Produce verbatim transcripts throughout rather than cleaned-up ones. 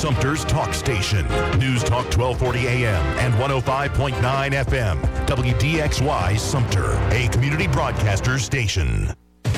Sumter's talk station. News Talk twelve forty A M and one oh five point nine F M. W D X Y Sumter, a community broadcaster station.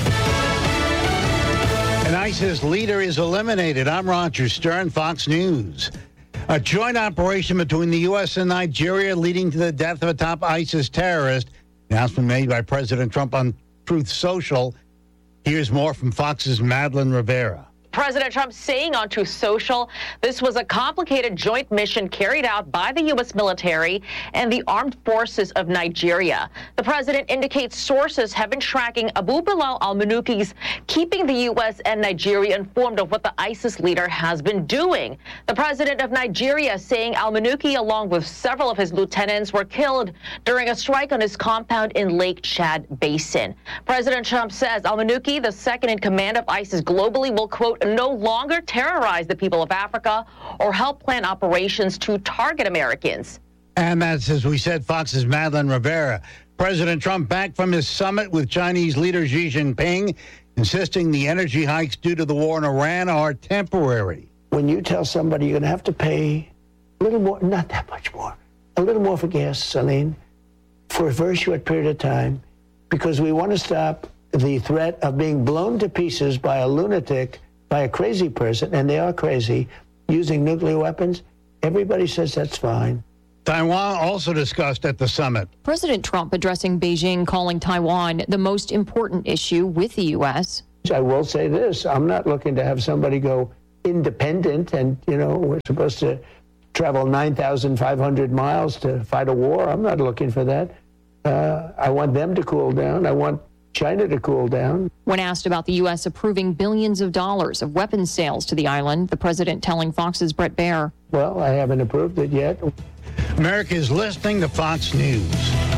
An ISIS leader is eliminated. I'm Roger Stern, Fox News. A joint operation between the U S and Nigeria leading to the death of a top ISIS terrorist. Announcement made by President Trump on Truth Social. Here's more from Fox's Madeline Rivera. President Trump saying on Truth Social, this was a complicated joint mission carried out by the U S military and the armed forces of Nigeria. The president indicates sources have been tracking Abu Bilal al-Manuki's, keeping the U S and Nigeria informed of what the ISIS leader has been doing. The president of Nigeria saying al-Manuki, along with several of his lieutenants, were killed during a strike on his compound in Lake Chad Basin. President Trump says al-Manuki, the second in command of ISIS globally, will, quote, no longer terrorize the people of Africa or help plan operations to target Americans. And that's, as we said, Fox's Madeline Rivera. President Trump back from his summit with Chinese leader Xi Jinping, insisting the energy hikes due to the war in Iran are temporary. When you tell somebody you're going to have to pay a little more, not that much more, a little more for gasoline for a very short period of time, because we want to stop the threat of being blown to pieces by a lunatic, by a crazy person, and they are crazy, using nuclear weapons, everybody says that's fine. Taiwan also discussed at the summit. President Trump addressing Beijing, calling Taiwan the most important issue with the U S. I will say this, I'm not looking to have somebody go independent and, you know, we're supposed to travel nine thousand five hundred miles to fight a war. I'm not looking for that. Uh, I want them to cool down. I want China to cool down. When asked about the U S approving billions of dollars of weapons sales to the island, the president telling Fox's Brett Baer, well, I haven't approved it yet. America is listening to Fox News.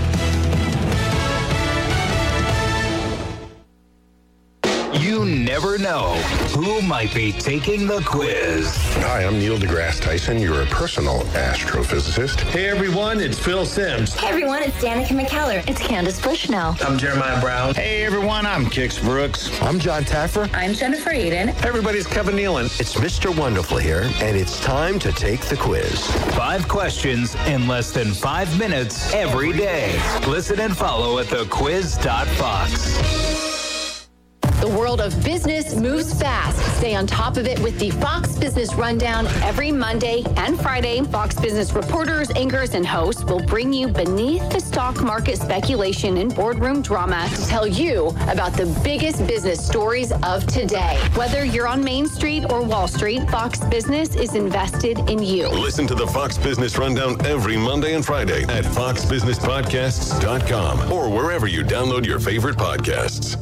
You never know who might be taking the quiz. Hi, I'm Neil deGrasse Tyson, your personal astrophysicist. Hey everyone, it's Phil Simms. Hey everyone, it's Danica McKellar. It's Candace Bushnell. I'm Jeremiah Brown. Hey everyone, I'm Kix Brooks. I'm John Taffer. I'm Jennifer Eden. Hey everybody, it's Kevin Nealon. It's Mister Wonderful here, and it's time to take the quiz. Five questions in less than five minutes every day. Listen and follow at the quiz dot fox. The world of business moves fast. Stay on top of it with the Fox Business Rundown every Monday and Friday. Fox Business reporters, anchors, and hosts will bring you beneath the stock market speculation and boardroom drama to tell you about the biggest business stories of today. Whether you're on Main Street or Wall Street, Fox Business is invested in you. Listen to the Fox Business Rundown every Monday and Friday at fox business podcasts dot com or wherever you download your favorite podcasts.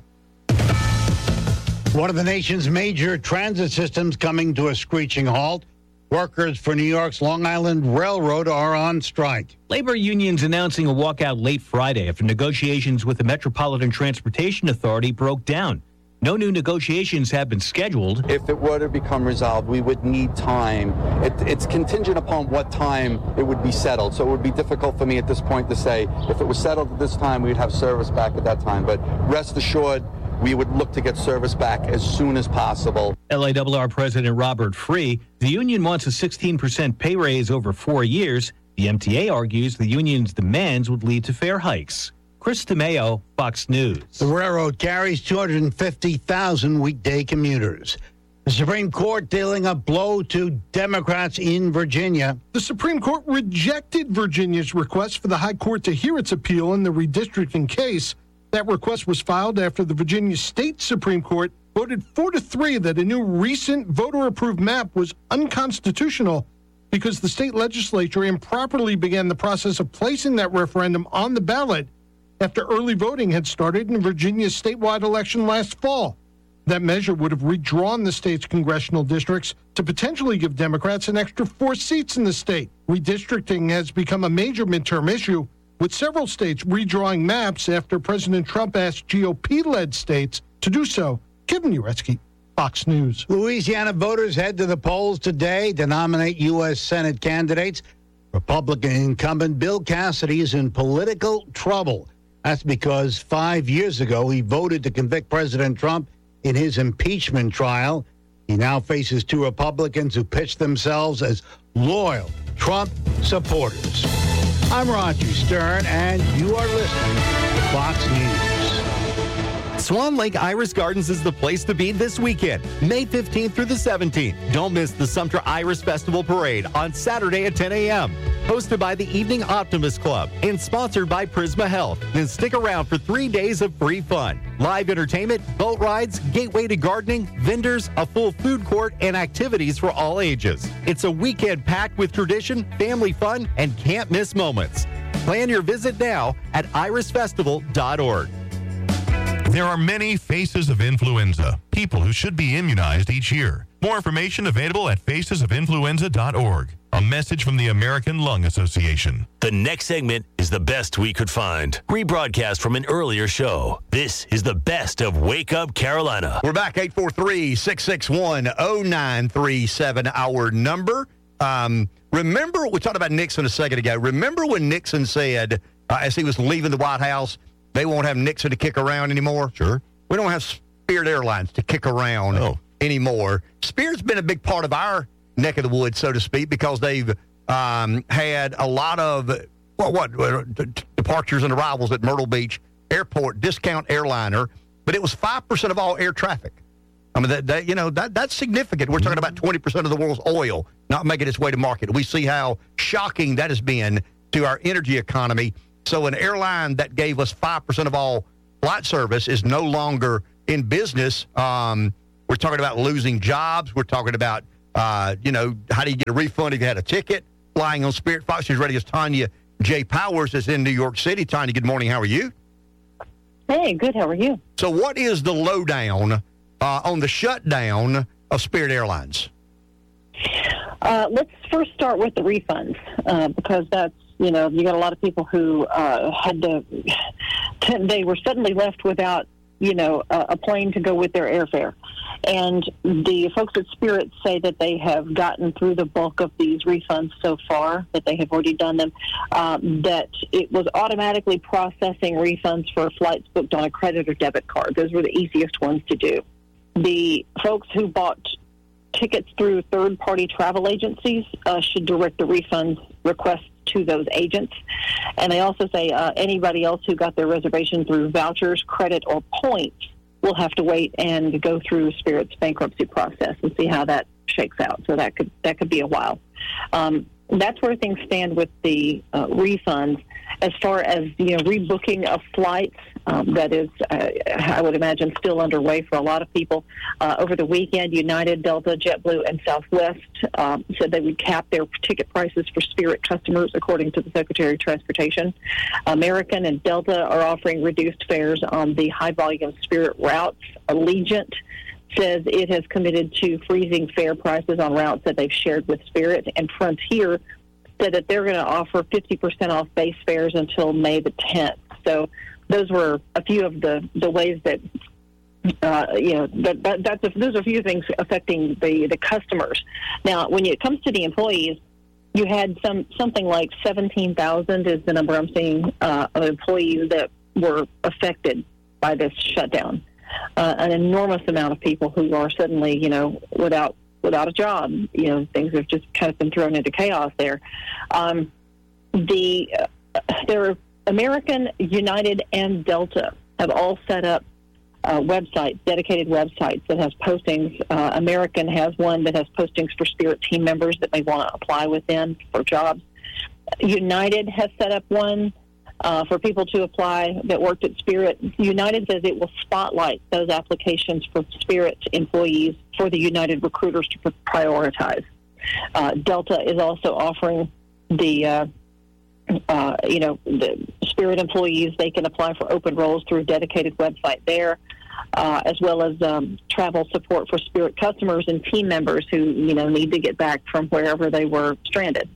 One of the nation's major transit systems coming to a screeching halt. Workers for New York's Long Island Railroad are on strike. Labor unions announcing a walkout late Friday after negotiations with the Metropolitan Transportation Authority broke down. No new negotiations have been scheduled. If it were to become resolved, we would need time. It, it's contingent upon what time it would be settled. So it would be difficult for me at this point to say if it was settled at this time, we'd have service back at that time. But rest assured, we would look to get service back as soon as possible. L A R R President Robert Free, the union wants a sixteen percent pay raise over four years. The M T A argues the union's demands would lead to fare hikes. Chris DeMeo, Fox News. The railroad carries two hundred fifty thousand weekday commuters. The Supreme Court dealing a blow to Democrats in Virginia. The Supreme Court rejected Virginia's request for the High Court to hear its appeal in the redistricting case. That request was filed after the Virginia State Supreme Court voted four to three that a new recent voter-approved map was unconstitutional because the state legislature improperly began the process of placing that referendum on the ballot after early voting had started in Virginia's statewide election last fall. That measure would have redrawn the state's congressional districts to potentially give Democrats an extra four seats in the state. Redistricting has become a major midterm issue, with several states redrawing maps after President Trump asked G O P-led states to do so. Kevin Uretsky, Fox News. Louisiana voters head to the polls today to nominate U S Senate candidates. Republican incumbent Bill Cassidy is in political trouble. That's because five years ago he voted to convict President Trump in his impeachment trial. He now faces two Republicans who pitched themselves as loyal Trump supporters. I'm Roger Stern, and you are listening to Fox News. Swan Lake Iris Gardens is the place to be this weekend, May fifteenth through the seventeenth. Don't miss the Sumter Iris Festival Parade on Saturday at ten a.m. Hosted by the Evening Optimist Club and sponsored by Prisma Health. Then stick around for three days of free fun. Live entertainment, boat rides, gateway to gardening, vendors, a full food court, and activities for all ages. It's a weekend packed with tradition, family fun, and can't miss moments. Plan your visit now at iris festival dot org. There are many faces of influenza, people who should be immunized each year. More information available at faces of influenza dot org. A message from the American Lung Association. The next segment is the best we could find. Rebroadcast from an earlier show. This is the best of Wake Up Carolina. We're back, eight four three, six six one, zero nine three seven, our number. Um, remember, we talked about Nixon a second ago. Remember when Nixon said, uh, as he was leaving the White House, they won't have Nixon to kick around anymore? Sure. We don't have Spirit Airlines to kick around oh. anymore. Spirit's been a big part of our neck of the woods, so to speak, because they've um, had a lot of what, what uh, d- departures and arrivals at Myrtle Beach Airport, discount airliner, but it was five percent of all air traffic. I mean, that, that you know, that that's significant. We're talking about twenty percent of the world's oil not making its way to market. We see how shocking that has been to our energy economy. So an airline that gave us five percent of all flight service is no longer in business. Um, we're talking about losing jobs. We're talking about, uh, you know, how do you get a refund if you had a ticket? Flying on Spirit. Fox News Radio's Tanya J. Powers is in New York City. Tanya, good morning. How are you? Hey, good. How are you? So what is the lowdown uh, on the shutdown of Spirit Airlines? Uh, let's first start with the refunds, uh, because that's, you know, you got a lot of people who uh, had to, they were suddenly left without, you know, a, a plane to go with their airfare. And the folks at Spirit say that they have gotten through the bulk of these refunds so far, that they have already done them, um, that it was automatically processing refunds for flights booked on a credit or debit card. Those were the easiest ones to do. The folks who bought tickets through third-party travel agencies uh, should direct the refunds requests to those agents. And they also say uh, anybody else who got their reservation through vouchers, credit, or points will have to wait and go through Spirit's bankruptcy process and see how that shakes out. So that could that could be a while. Um, that's where things stand with the uh, refunds. As far as, you know, rebooking of flights, um, that is, uh, I would imagine, still underway for a lot of people. Uh, over the weekend, United, Delta, JetBlue, and Southwest um, said they would cap their ticket prices for Spirit customers, according to the Secretary of Transportation. American and Delta are offering reduced fares on the high-volume Spirit routes. Allegiant says it has committed to freezing fare prices on routes that they've shared with Spirit, and Frontier said that they're going to offer fifty percent off base fares until May the tenth. So those were a few of the, the ways that, uh, you know, that, that, that's a, those are a few things affecting the, the customers. Now, when it comes to the employees, you had some something like seventeen thousand is the number I'm seeing uh, of employees that were affected by this shutdown. Uh, an enormous amount of people who are suddenly, you know, without without a job. You know, things have just kind of been thrown into chaos there. Um, the uh, there are American, United, and Delta have all set up uh, websites, dedicated websites that has postings. Uh, American has one that has postings for Spirit team members that may want to apply within for jobs. United has set up one uh, for people to apply that worked at Spirit. United says it will spotlight those applications for Spirit employees for the United recruiters to prioritize. Uh, Delta is also offering the, uh, uh, you know, the Spirit employees, they can apply for open roles through a dedicated website there, uh, as well as um, travel support for Spirit customers and team members who, you know, need to get back from wherever they were stranded.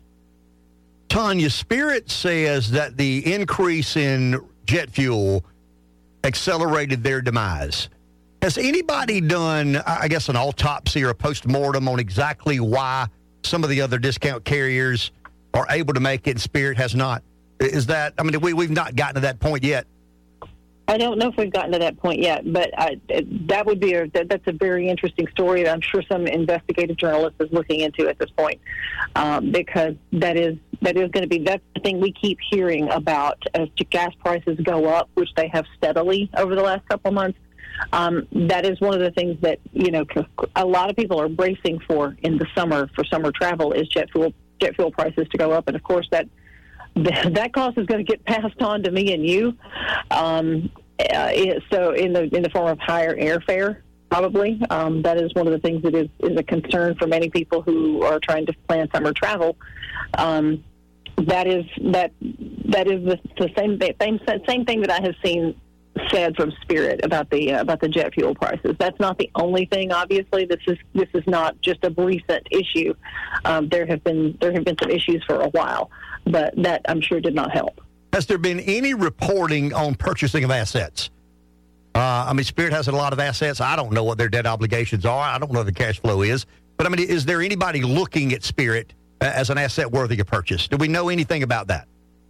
Tanya, Spirit says that the increase in jet fuel accelerated their demise. Has anybody done, I guess, an autopsy or a postmortem on exactly why some of the other discount carriers are able to make it and Spirit has not? Is that, I mean, we, we've not gotten to that point yet. I don't know if we've gotten to that point yet, but I, that would be a that, that's a very interesting story that I'm sure some investigative journalist is looking into at this point, um, because that is that is going to be that's the thing we keep hearing about as gas prices go up, which they have steadily over the last couple of months. Um, that is one of the things that you know a lot of people are bracing for in the summer for summer travel is jet fuel jet fuel prices to go up, and of course that. That cost is going to get passed on to me and you. Um, uh, so in the in the form of higher airfare, probably. Um, that is one of the things that is, is a concern for many people who are trying to plan summer travel. Um, that is that that is the, the same same same thing that I have seen said from Spirit about the uh, about the jet fuel prices. That's not the only thing. Obviously, this is this is not just a recent issue. Um, there have been there have been some issues for a while. But that, I'm sure, did not help. Has there been any reporting on purchasing of assets? Uh, I mean, Spirit has a lot of assets. I don't know what their debt obligations are. I don't know what the cash flow is. But, I mean, is there anybody looking at Spirit as an asset worthy of purchase? Do we know anything about that?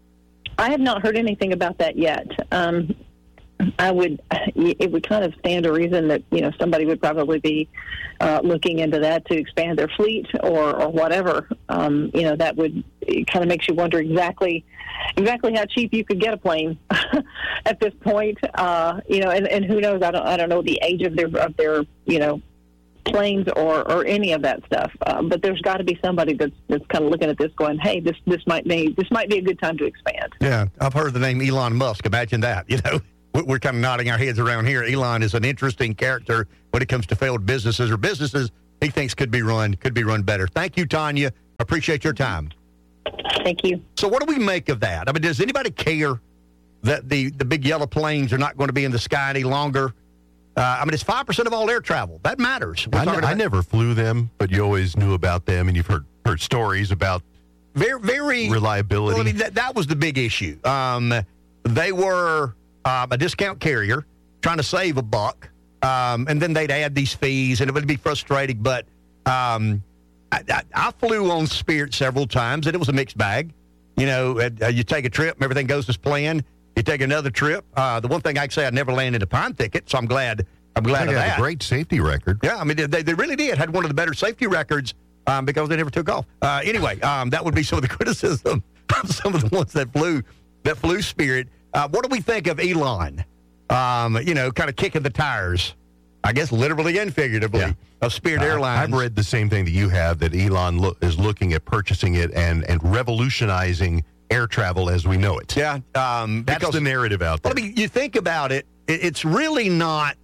I have not heard anything about that yet. Um, I would, it would kind of stand to reason that, you know, somebody would probably be uh, looking into that to expand their fleet or, or whatever. Um, you know, that would, it kind of makes you wonder exactly, exactly how cheap you could get a plane at this point. Uh, you know, and, and who knows, I don't, I don't know the age of their, of their, you know, planes or, or any of that stuff. Uh, but there's got to be somebody that's, that's kind of looking at this going, hey, this, this might be, this might be a good time to expand. Yeah. I've heard the name Elon Musk. Imagine that, you know. We're kind of nodding our heads around here. Elon is an interesting character when it comes to failed businesses or businesses he thinks could be run, could be run better. Thank you, Tanya. Appreciate your time. Thank you. So what do we make of that? I mean, does anybody care that the, the big yellow planes are not going to be in the sky any longer? Uh, I mean, it's five percent of all air travel. That matters. I, n- I never flew them, but you always knew about them, and you've heard, heard stories about very, very reliability. Well, I mean, that, that was the big issue. Um, they were... Um, a discount carrier trying to save a buck, um, and then they'd add these fees, and it would be frustrating. But um, I, I, I flew on Spirit several times, and it was a mixed bag. You know, uh, you take a trip, and everything goes as planned. You take another trip. Uh, the one thing I can say, I never landed a pine thicket, so I'm glad. I'm glad of that. Had a great safety record. Yeah, I mean, they, they really did. Had one of the better safety records um, because they never took off. Uh, anyway, um, that would be some of the criticism of some of the ones that flew that flew Spirit. Uh, what do we think of Elon, um, you know, kind of kicking the tires, I guess literally and figuratively, yeah. of Spirit uh, Airlines? I've read the same thing that you have, that Elon lo- is looking at purchasing it and, and revolutionizing air travel as we know it. Yeah. Um, That's because, the narrative out there. Well, I mean, you think about it, it, it's really not,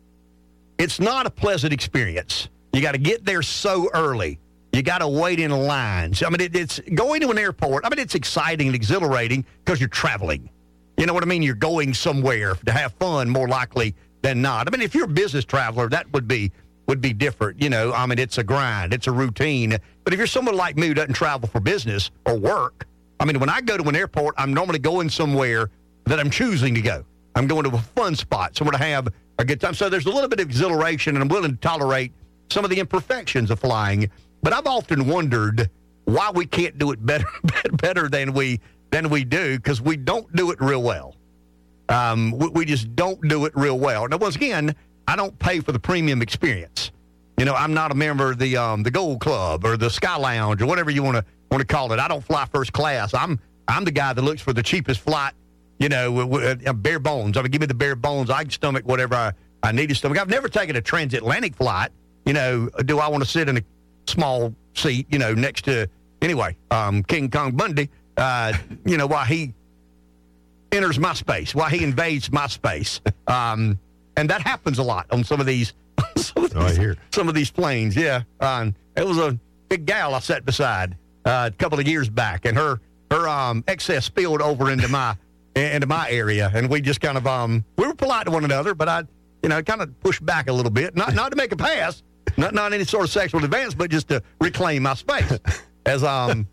it's not a pleasant experience. You got to get there so early. You got to wait in lines. I mean, it, it's going to an airport. I mean, it's exciting and exhilarating because you're traveling. You know what I mean? You're going somewhere to have fun more likely than not. I mean, if you're a business traveler, that would be would be different. You know, I mean, it's a grind. It's a routine. But if you're someone like me who doesn't travel for business or work, I mean, when I go to an airport, I'm normally going somewhere that I'm choosing to go. I'm going to a fun spot, somewhere to have a good time. So there's a little bit of exhilaration, and I'm willing to tolerate some of the imperfections of flying. But I've often wondered why we can't do it better better than we than we do, because we don't do it real well. Um, we, we just don't do it real well. Now, once again, I don't pay for the premium experience. You know, I'm not a member of the um, the Gold Club or the Sky Lounge or whatever you want to want to call it. I don't fly first class. I'm I'm the guy that looks for the cheapest flight. You know, w- w- uh, bare bones. I mean, give me the bare bones. I can stomach whatever I, I need to stomach. I've never taken a transatlantic flight. You know, do I want to sit in a small seat? You know, next to anyway, um, King Kong Bundy. Uh, you know, while he enters my space, while he invades my space. Um, and that happens a lot on some of these, some of these, oh, I hear. some of these planes. Yeah. Um, it was a big gal I sat beside uh, a couple of years back, and her, her um, excess spilled over into my, into my area. And we just kind of, um, we were polite to one another, but I, you know, kind of pushed back a little bit, not, not to make a pass, not, not any sort of sexual advance, but just to reclaim my space as, um,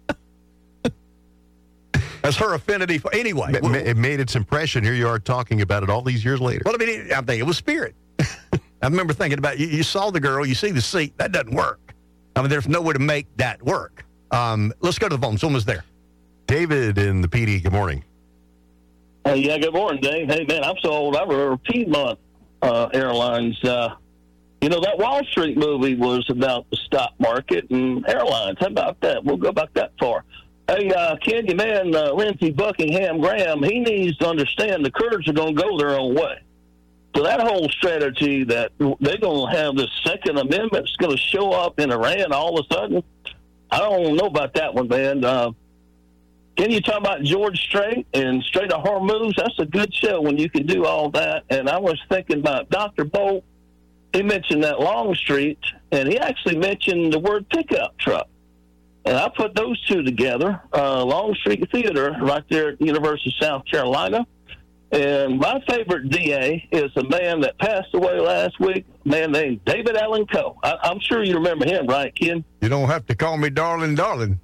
As her affinity for, anyway. It, it made its impression. Here you are talking about it all these years later. Well, I mean, I think it was Spirit. I remember thinking about, you, you saw the girl, you see the seat, that doesn't work. I mean, there's no way to make that work. Um, let's go to the phone. Someone's there. David in the P D, good morning. Uh, yeah, good morning, Dave. Hey, man, I'm so old, I remember Piedmont uh, Airlines. Uh, you know, that Wall Street movie was about the stock market and airlines. How about that? We'll go back that far. Hey, uh, Candy Man, uh, Lindsey Buckingham Graham, he needs to understand the Kurds are going to go their own way. So that whole strategy that they're going to have this Second Amendment that's going to show up in Iran all of a sudden, I don't know about that one, man. Uh, can you talk about George Strait and Strait of Hormuz? That's a good show when you can do all that. And I was thinking about Doctor Bolt. He mentioned that Longstreet, and he actually mentioned the word pickup truck. And I put those two together, uh, Longstreet Theater right there at the University of South Carolina. And my favorite D A is a man that passed away last week, a man named David Allen Coe. I, I'm sure you remember him, right, Ken? You don't have to call me darling, darling.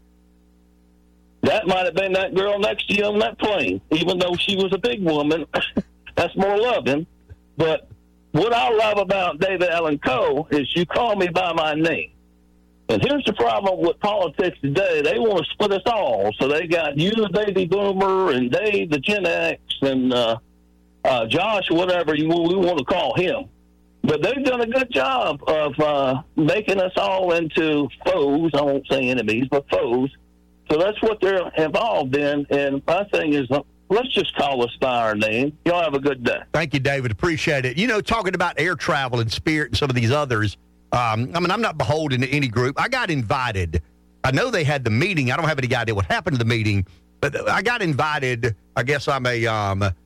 That might have been that girl next to you on that plane, even though she was a big woman. That's more loving. But what I love about David Allen Coe is you call me by my name. And here's the problem with politics today. They want to split us all. So they got you, the baby boomer, and Dave, the Gen X, and uh, uh, Josh, whatever you we want to call him. But they've done a good job of uh, making us all into foes. I won't say enemies, but foes. So that's what they're involved in. And my thing is, uh, let's just call us by our name. Y'all have a good day. Thank you, David. Appreciate it. You know, talking about air travel and Spirit and some of these others, Um, I mean, I'm not beholden to any group. I got invited. I know they had the meeting. I don't have any idea what happened to the meeting, but I got invited. I guess I'm a, um, uh,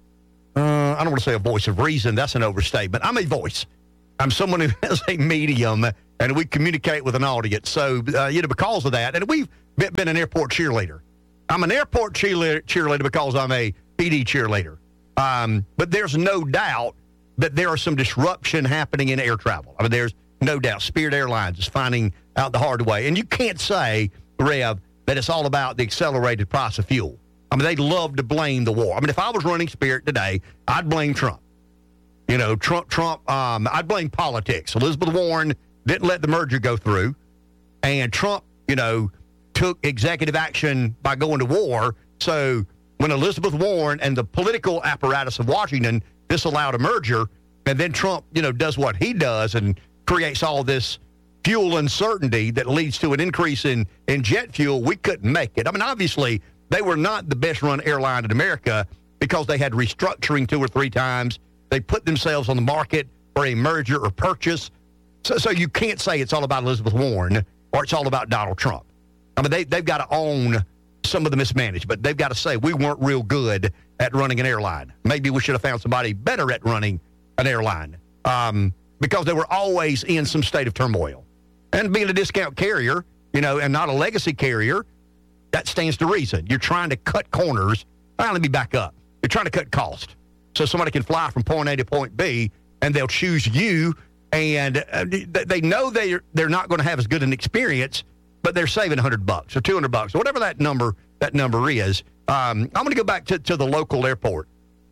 I don't want to say a voice of reason. That's an overstatement. I'm a voice. I'm someone who has a medium, and we communicate with an audience. So, uh, you know, because of that, and we've been an airport cheerleader. I'm an airport cheerleader, cheerleader because I'm a P D cheerleader. Um, but there's no doubt that there are some disruption happening in air travel. I mean, there's no doubt Spirit Airlines is finding out the hard way. And you can't say, Rev, that it's all about the accelerated price of fuel. I mean, they love to blame the war. I mean, if I was running Spirit today, I'd blame Trump. You know, Trump, Trump, um, I'd blame politics. Elizabeth Warren didn't let the merger go through. And Trump, you know, took executive action by going to war. So when Elizabeth Warren and the political apparatus of Washington disallowed a merger, and then Trump, you know, does what he does and creates all this fuel uncertainty that leads to an increase in, in jet fuel, we couldn't make it. I mean, obviously, they were not the best-run airline in America because they had restructuring two or three times. They put themselves on the market for a merger or purchase. So, so you can't say it's all about Elizabeth Warren or it's all about Donald Trump. I mean, they, they've got to own some of the mismanagement. They've got to say, we weren't real good at running an airline. Maybe we should have found somebody better at running an airline. Um, because they were always in some state of turmoil. And being a discount carrier, you know, and not a legacy carrier, that stands to reason. You're trying to cut corners. All right, let me back up. You're trying to cut cost. So somebody can fly from point A to point B, and they'll choose you, and uh, they know they're, they're not going to have as good an experience, but they're saving one hundred bucks or two hundred bucks or whatever that number that number is. Um, I'm going to go back to, to the local airport.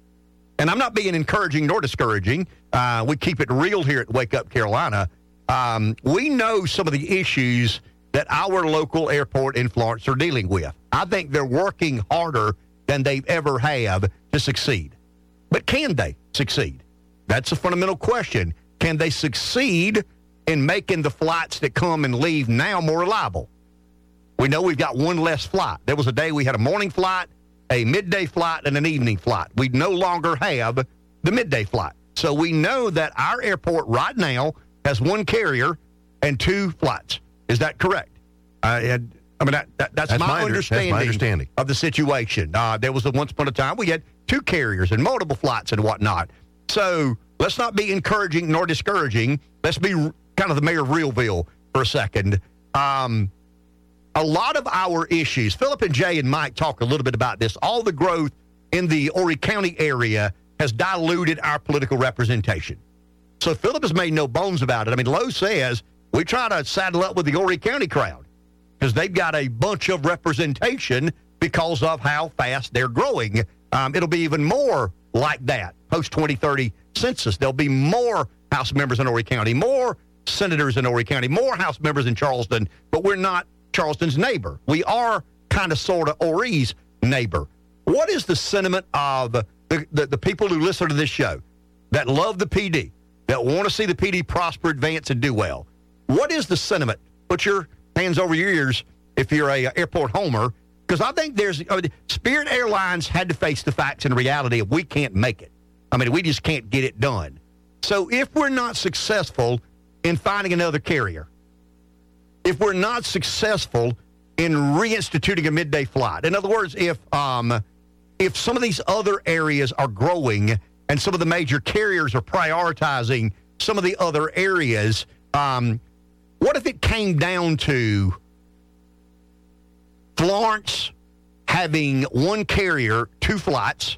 And I'm not being encouraging nor discouraging. Uh, we keep it real here at Wake Up Carolina. Um, we know some of the issues that our local airport in Florence are dealing with. I think they're working harder than they've ever have to succeed. But can they succeed? That's a fundamental question. Can they succeed in making the flights that come and leave now more reliable? We know we've got one less flight. There was a day we had a morning flight, a midday flight, and an evening flight. We no longer have the midday flight. So we know that our airport right now has one carrier and two flights. Is that correct? Uh, and, I mean, that, that, that's, that's, my my understanding that's my understanding of the situation. Uh, there was a once upon a time we had two carriers and multiple flights and whatnot. So let's not be encouraging nor discouraging. Let's be kind of the mayor of Realville for a second. Um, a lot of our issues, Philip and Jay and Mike talk a little bit about this. All the growth in the Horry County area has diluted our political representation. So Philip has made no bones about it. I mean, Lowe says we try to saddle up with the Horry County crowd because they've got a bunch of representation because of how fast they're growing. Um, it'll be even more like that post twenty thirty census. There'll be more House members in Horry County, more senators in Horry County, more House members in Charleston, but we're not Charleston's neighbor. We are kind of sort of Horry's neighbor. What is the sentiment of the, the, the people who listen to this show that love the P D, that want to see the P D prosper, advance, and do well, what is the sentiment? Put your hands over your ears if you're a, a airport homer, because I think there's uh, Spirit Airlines had to face the facts and reality of we can't make it. I mean, we just can't get it done. So if we're not successful in finding another carrier, if we're not successful in reinstituting a midday flight, in other words, if um, if some of these other areas are growing and some of the major carriers are prioritizing some of the other areas, um, what if it came down to Florence having one carrier, two flights,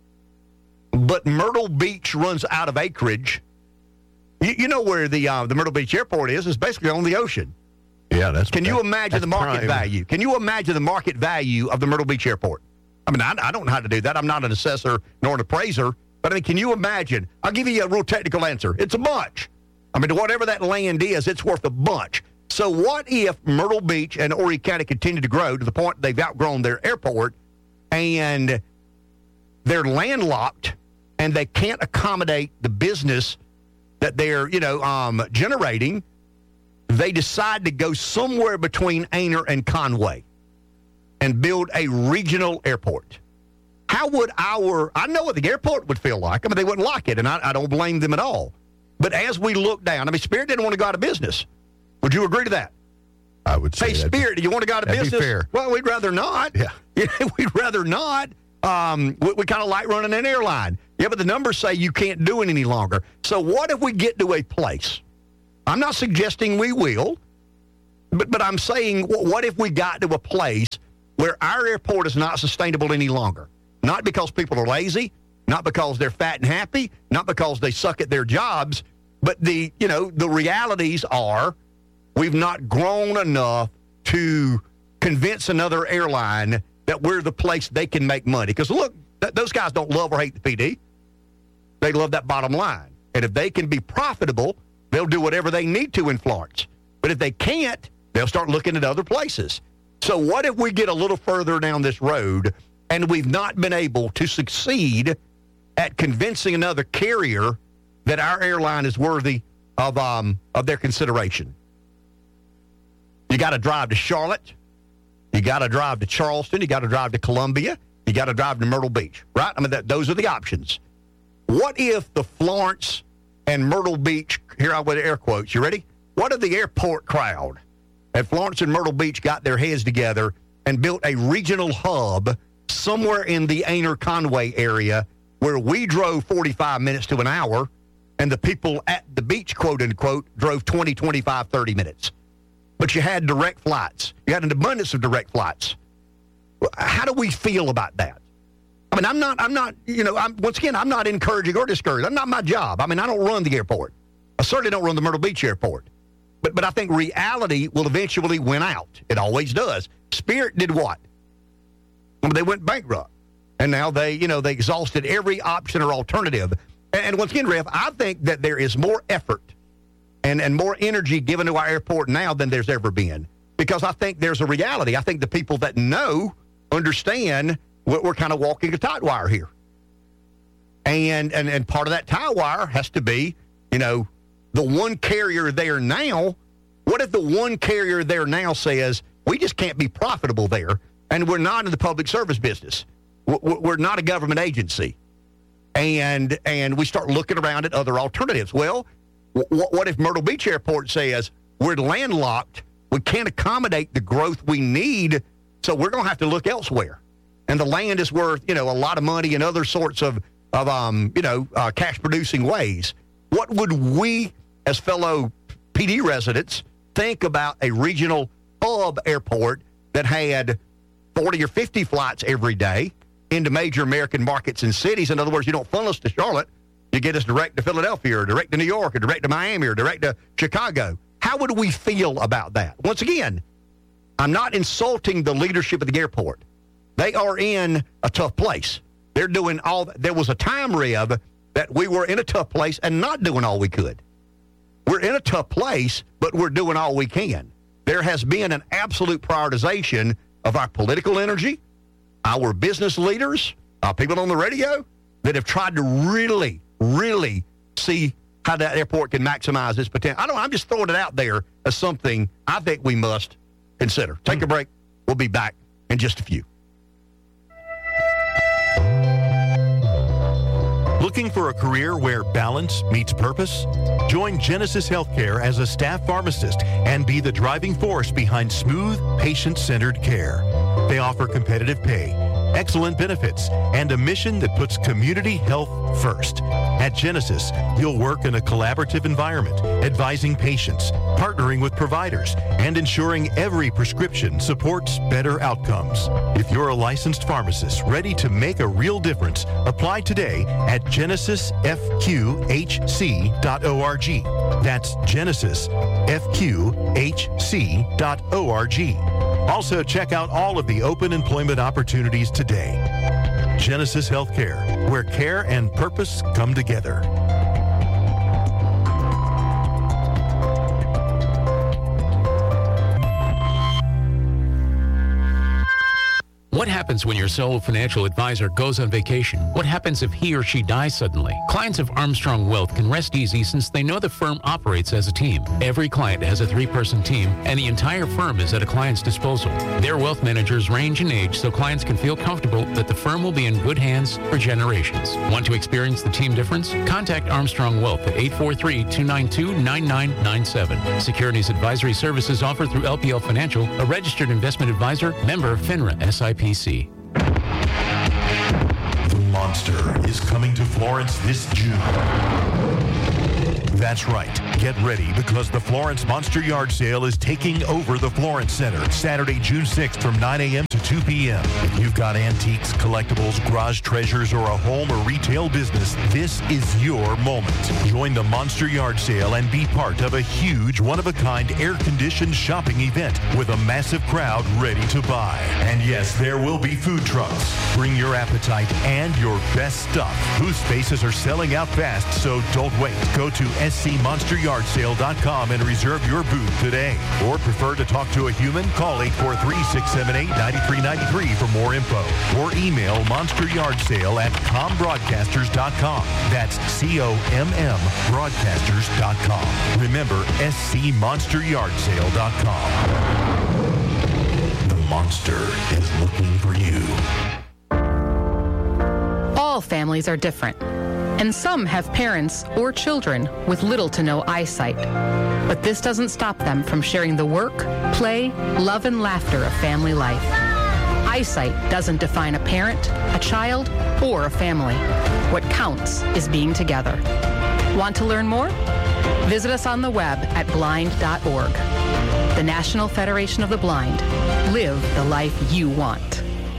but Myrtle Beach runs out of acreage? You, you know where the uh, the Myrtle Beach Airport is? It's basically on the ocean. Yeah, that's. Can you that, imagine the market prime. value? Can you imagine the market value of the Myrtle Beach Airport? I mean, I, I don't know how to do that. I'm not an assessor nor an appraiser. But, I mean, can you imagine? I'll give you a real technical answer. It's a bunch. I mean, whatever that land is, it's worth a bunch. So what if Myrtle Beach and Horry County continue to grow to the point they've outgrown their airport and they're landlocked and they can't accommodate the business that they're, you know, um, generating? They decide to go somewhere between Aner and Conway and build a regional airport. How would our, I know what the airport would feel like. I mean, they wouldn't like it, and I, I don't blame them at all. But as we look down, I mean, Spirit didn't want to go out of business. Would you agree to that? I would say Hey, Spirit, do you want to go out of that'd business? Be fair. Well, we'd rather not. Yeah. We'd rather not. Um, we we kind of like running an airline. Yeah, but the numbers say you can't do it any longer. So what if we get to a place? I'm not suggesting we will, but, but I'm saying, what if we got to a place where our airport is not sustainable any longer? Not because people are lazy, not because they're fat and happy, not because they suck at their jobs, but the, you know, the realities are we've not grown enough to convince another airline that we're the place they can make money. Because, look, th- those guys don't love or hate the P D. They love that bottom line. And if they can be profitable, they'll do whatever they need to in Florence. But if they can't, they'll start looking at other places. So what if we get a little further down this road and we've not been able to succeed at convincing another carrier that our airline is worthy of um, of their consideration? You got to drive to Charlotte. You got to drive to Charleston. You got to drive to Columbia. You got to drive to Myrtle Beach, right? I mean, that, those are the options. What if the Florence and Myrtle Beach, here I with air quotes, you ready? What if the airport crowd at Florence and Myrtle Beach got their heads together and built a regional hub somewhere in the Aner-Conway area where we drove forty-five minutes to an hour and the people at the beach, quote unquote, drove twenty, twenty-five, thirty minutes? But you had direct flights. You had an abundance of direct flights. How do we feel about that? I mean, I'm not, I'm not, you know, I'm, once again, I'm not encouraging or discouraging. That's not my job. I mean, I don't run the airport. I certainly don't run the Myrtle Beach Airport. But but I think reality will eventually win out. It always does. Spirit did what? I mean, they went bankrupt. And now they, you know, they exhausted every option or alternative. And, and once again, Rev, I think that there is more effort and, and more energy given to our airport now than there's ever been. Because I think there's a reality. I think the people that know understand we're, we're kind of walking a tight wire here. And, and and part of that tie wire has to be, you know, the one carrier there now. What if the one carrier there now says, we just can't be profitable there, and we're not in the public service business. We're not a government agency. And and we start looking around at other alternatives. Well, what if Myrtle Beach Airport says, we're landlocked, we can't accommodate the growth we need, so we're going to have to look elsewhere. And the land is worth, you know, a lot of money in other sorts of, of um, you know, uh, cash-producing ways. What would we, as fellow P D residents, think about a regional hub airport that had forty or fifty flights every day into major American markets and cities? In other words, you don't funnel us to Charlotte. You get us direct to Philadelphia or direct to New York or direct to Miami or direct to Chicago. How would we feel about that? Once again, I'm not insulting the leadership of the airport. They are in a tough place. They're doing all. There was a time, Rev, that we were in a tough place and not doing all we could. We're in a tough place, but we're doing all we can. There has been an absolute prioritization of our political energy, our business leaders, our people on the radio, that have tried to really, really see how that airport can maximize its potential. I don't know, I'm just throwing it out there as something I think we must consider. Take mm. a break. We'll be back in just a few. Looking for a career where balance meets purpose? Join Genesis Healthcare as a staff pharmacist and be the driving force behind smooth, patient-centered care. They offer competitive pay, excellent benefits, and a mission that puts community health first. At Genesis, you'll work in a collaborative environment, advising patients, partnering with providers, and ensuring every prescription supports better outcomes. If you're a licensed pharmacist ready to make a real difference, apply today at genesis f q h c dot org. That's genesis f q h c dot org. Also, check out all of the open employment opportunities today. Genesis Healthcare, where care and purpose come together. What happens when your sole financial advisor goes on vacation? What happens if he or she dies suddenly? Clients of Armstrong Wealth can rest easy since they know the firm operates as a team. Every client has a three-person team, and the entire firm is at a client's disposal. Their wealth managers range in age so clients can feel comfortable that the firm will be in good hands for generations. Want to experience the team difference? Contact Armstrong Wealth at eight four three, two nine two, nine nine nine seven. Securities advisory services offered through L P L Financial, a registered investment advisor, member FINRA S I P C. The Monster is coming to Florence this June. That's right. Get ready because the Florence Monster Yard Sale is taking over the Florence Center Saturday, June sixth from nine a.m. to two p.m. If you've got antiques, collectibles, garage treasures, or a home or retail business, this is your moment. Join the Monster Yard Sale and be part of a huge, one-of-a-kind, air-conditioned shopping event with a massive crowd ready to buy. And yes, there will be food trucks. Bring your appetite and your best stuff. Booth spaces are selling out fast, so don't wait. Go to s c monster yard sale dot com and reserve your booth today. Or prefer to talk to a human? Call eight four three, six seven eight, nine three nine three for more info. Or email monsteryardsale at com broadcasters dot com. That's C O M M broadcasters dot com. Remember, s c monster yard sale dot com. The Monster is looking for you. All families are different, and some have parents or children with little to no eyesight. But this doesn't stop them from sharing the work, play, love, and laughter of family life. Eyesight doesn't define a parent, a child, or a family. What counts is being together. Want to learn more? Visit us on the web at blind dot org. The National Federation of the Blind. Live the life you want.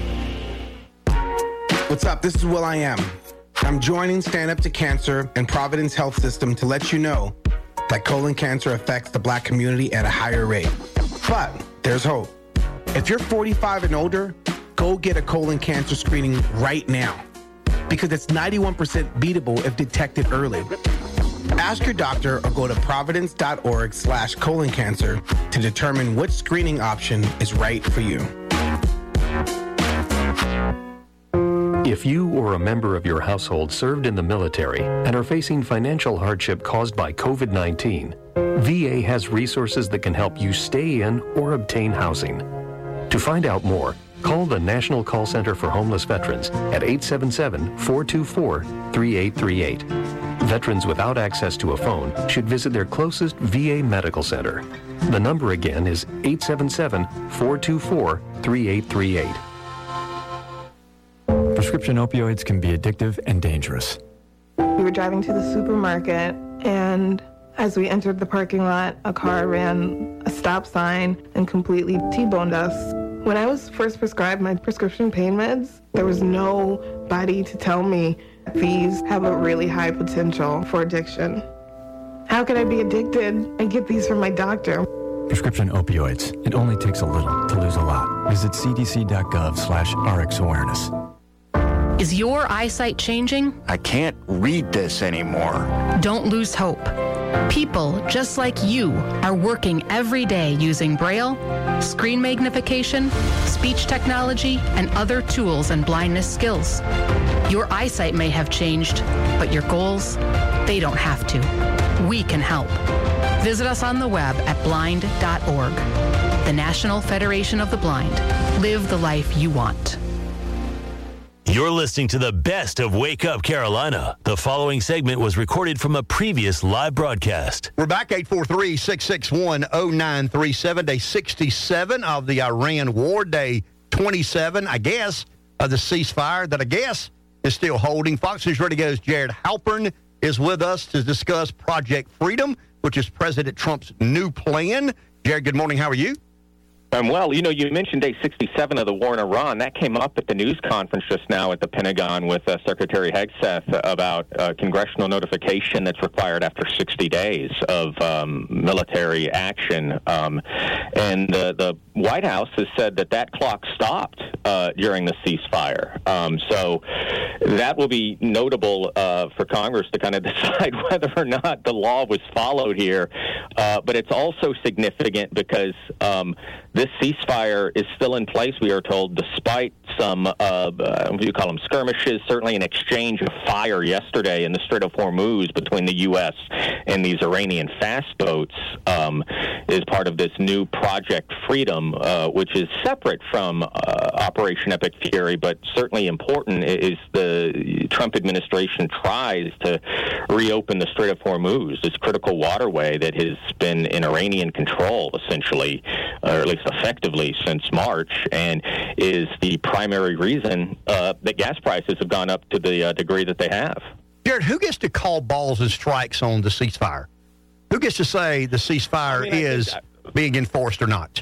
What's up? This is Will I Am. I'm joining Stand Up to Cancer and Providence Health System to let you know that colon cancer affects the Black community at a higher rate. But there's hope. If you're forty-five and older, go get a colon cancer screening right now because it's ninety-one percent beatable if detected early. Ask your doctor or go to providence dot org slash colon cancer to determine which screening option is right for you. If you or a member of your household served in the military and are facing financial hardship caused by covid nineteen, V A has resources that can help you stay in or obtain housing. To find out more, call the National Call Center for Homeless Veterans at eight seven seven, four two four, three eight three eight. Veterans without access to a phone should visit their closest V A medical center. The number again is eight seven seven, four two four, three eight three eight. Prescription opioids can be addictive and dangerous. We were driving to the supermarket, and as we entered the parking lot, a car ran a stop sign and completely T-boned us. When I was first prescribed my prescription pain meds, there was nobody to tell me these have a really high potential for addiction. How could I be addicted? I get these from my doctor. Prescription opioids. It only takes a little to lose a lot. Visit c d c dot gov slash r x awareness. Is your eyesight changing? I can't read this anymore. Don't lose hope. People just like you are working every day using Braille, screen magnification, speech technology, and other tools and blindness skills. Your eyesight may have changed, but your goals, they don't have to. We can help. Visit us on the web at blind dot org. The National Federation of the Blind. Live the life you want. You're listening to the best of Wake Up Carolina. The following segment was recorded from a previous live broadcast. We're back, eight four three, six six one, zero nine three seven, day sixty-seven of the Iran war, day twenty-seven, I guess, of the ceasefire that I guess is still holding. Fox News Radio Go's Jared Halpern is with us to discuss Project Freedom, which is President Trump's new plan. Jared, good morning. How are you? Um, well, you know, you mentioned day sixty-seven of the war in Iran. That came up at the news conference just now at the Pentagon with uh, Secretary Hegseth about uh, congressional notification that's required after sixty days of um, military action. Um, and the, the White House has said that that clock stopped uh, during the ceasefire. Um, so that will be notable uh, for Congress to kind of decide whether or not the law was followed here. Uh, but it's also significant because um, this ceasefire is still in place, we are told, despite some, uh, uh, what do you call them, skirmishes, certainly an exchange of fire yesterday in the Strait of Hormuz between the U S and these Iranian fast boats um, is part of this new Project Freedom, uh, which is separate from uh, Operation Epic Fury, but certainly important is the Trump administration tries to reopen the Strait of Hormuz, this critical waterway that has been in Iranian control, essentially, or at least effectively since March, and is the primary reason uh, that gas prices have gone up to the uh, degree that they have. Jared, who gets to call balls and strikes on the ceasefire? Who gets to say the ceasefire I mean, is I, being enforced or not?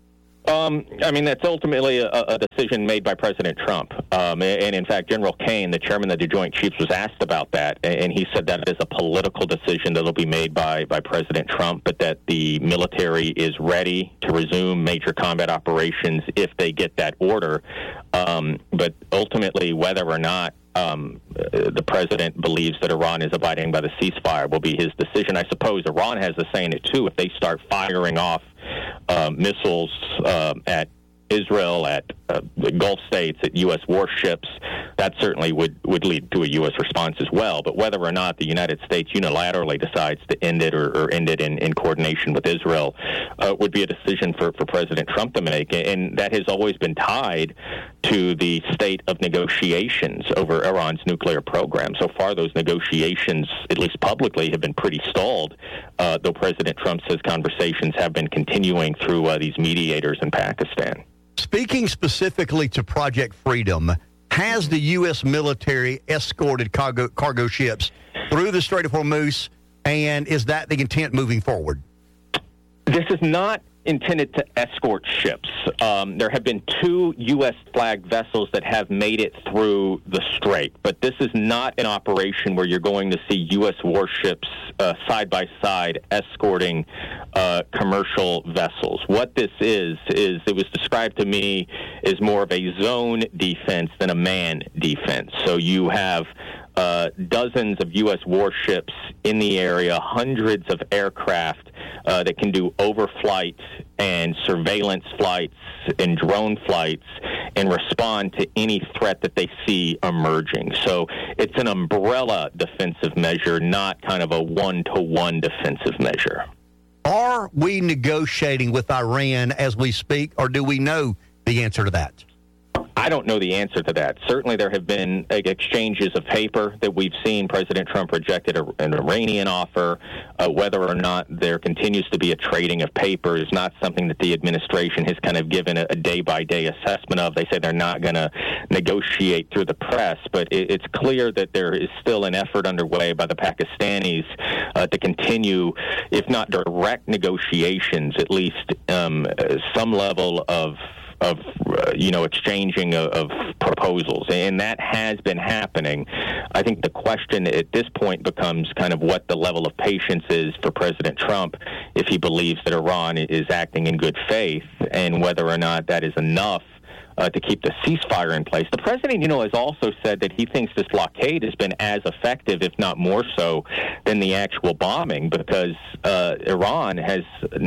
Um, I mean, that's ultimately a, a decision made by President Trump. Um, and, in fact, General Kane, the chairman of the Joint Chiefs, was asked about that, and he said that it is a political decision that will be made by, by President Trump, but that the military is ready to resume major combat operations if they get that order. Um, but ultimately, whether or not Um, the president believes that Iran is abiding by the ceasefire will be his decision. I suppose Iran has a say in it, too. If they start firing off uh, missiles uh, at Israel, at uh, the Gulf states, at U S warships, that certainly would, would lead to a U S response as well. But whether or not the United States unilaterally decides to end it or, or end it in, in coordination with Israel uh, would be a decision for, for President Trump to make. And that has always been tied to the state of negotiations over Iran's nuclear program. So far, those negotiations, at least publicly, have been pretty stalled, uh, though President Trump says conversations have been continuing through uh, these mediators in Pakistan. Speaking specifically to Project Freedom, has the U S military escorted cargo, cargo ships through the Strait of Hormuz, and is that the intent moving forward? This is not intended to escort ships. Um, there have been two U S-flagged vessels that have made it through the strait, but this is not an operation where you're going to see U S warships uh, side by side escorting uh, commercial vessels. What this is, is it was described to me as more of a zone defense than a man defense. So you have Uh, dozens of U S warships in the area, hundreds of aircraft uh, that can do overflight and surveillance flights and drone flights and respond to any threat that they see emerging. So it's an umbrella defensive measure, not kind of a one-to-one defensive measure. Are we negotiating with Iran as we speak, or do we know the answer to that? I don't know the answer to that. Certainly there have been uh, exchanges of paper that we've seen. President Trump rejected a, an Iranian offer. Uh, whether or not there continues to be a trading of paper is not something that the administration has kind of given a, a day-by-day assessment of. They say they're not going to negotiate through the press, but it, it's clear that there is still an effort underway by the Pakistanis uh, to continue, if not direct negotiations, at least um, some level of of, uh, you know, exchanging of, of proposals. And that has been happening. I think the question at this point becomes kind of what the level of patience is for President Trump if he believes that Iran is acting in good faith, and whether or not that is enough Uh, to keep the ceasefire in place. The president, you know, has also said that he thinks this blockade has been as effective, if not more so, than the actual bombing, because uh, Iran has not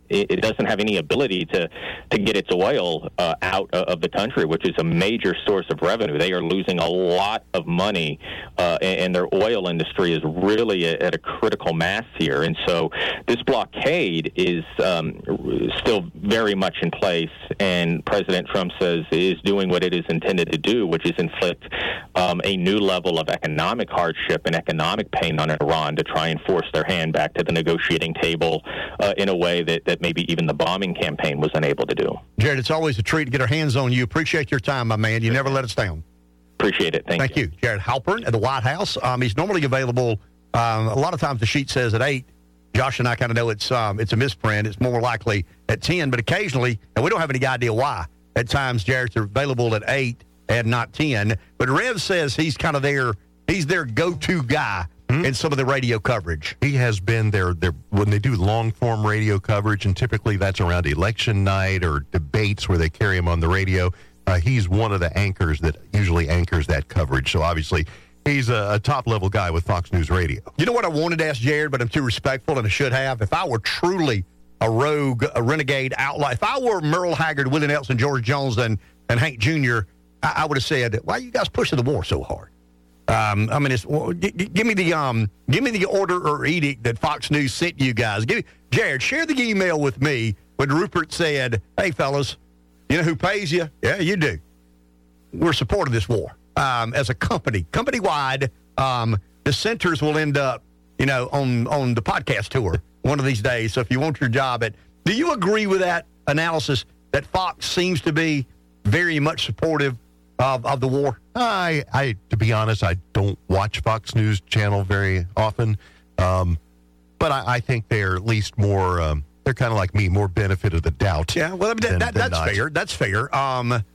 it, it doesn't have any ability to, to get its oil uh, out of the country, which is a major source of revenue. They are losing a lot of money, uh, and, and their oil industry is really at, at a critical mass here. And so this blockade is um, still very much in place, and President Trump says is doing what it is intended to do, which is inflict um, a new level of economic hardship and economic pain on Iran to try and force their hand back to the negotiating table uh, in a way that, that maybe even the bombing campaign was unable to do. Jared, it's always a treat to get our hands on you. Appreciate your time, my man. You never let us down. Appreciate it. Thank, Thank you. you. Jared Halpern at the White House. Um, he's normally available, um, a lot of times the sheet says at eight. Josh and I kind of know it's um, it's a misprint. It's more likely at ten, but occasionally, and we don't have any idea why, at times Jared's available at eight and not ten. But Rev says he's kind of their, he's their go-to guy mm-hmm. in some of the radio coverage. He has been there when they do long-form radio coverage, and typically that's around election night or debates where they carry him on the radio. Uh, he's one of the anchors that usually anchors that coverage. So obviously, he's a, a top-level guy with Fox News Radio. You know what I wanted to ask Jared, but I'm too respectful, and I should have. If I were truly a rogue, a renegade outlaw, if I were Merle Haggard, Willie Nelson, George Jones, and, and Hank Junior, I, I would have said, why are you guys pushing the war so hard? Um, I mean, it's, well, g- g- give me the um, give me the order or edict that Fox News sent you guys. Give me, Jared, share the email with me when Rupert said, hey, fellas, you know who pays you? Yeah, you do. We're supporting this war. Um, as a company, company-wide, um, dissenters will end up, you know, on, on the podcast tour one of these days. So if you want your job at, do you agree with that analysis that Fox seems to be very much supportive of, of the war? I, I, to be honest, I don't watch Fox News Channel very often, um, but I, I think they're at least more. Um, they're kind of like me, more benefit of the doubt. Yeah, well, I mean, that, than, that, than that's not. fair. That's fair. Um,